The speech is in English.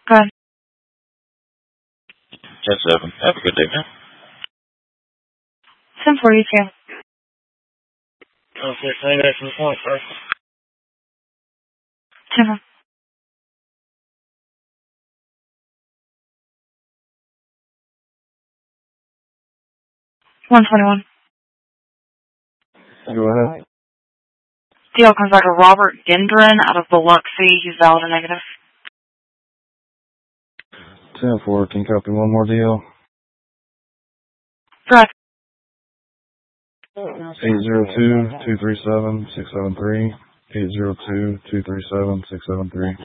Go ahead. 10-7. Have a good day, man. 10:42. Okay, hang back from the point first. 10. 121. Go ahead. Deal comes back to Robert Gendron out of Biloxi. He's valid and negative. 10-4, can you copy one more deal? Go ahead. 802-237-673. 802-237-673.